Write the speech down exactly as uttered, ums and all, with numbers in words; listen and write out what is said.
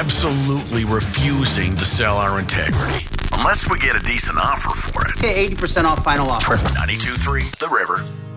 absolutely refusing to sell our integrity. Unless we get a decent offer for it. eighty percent off final offer. ninety-two point three The River.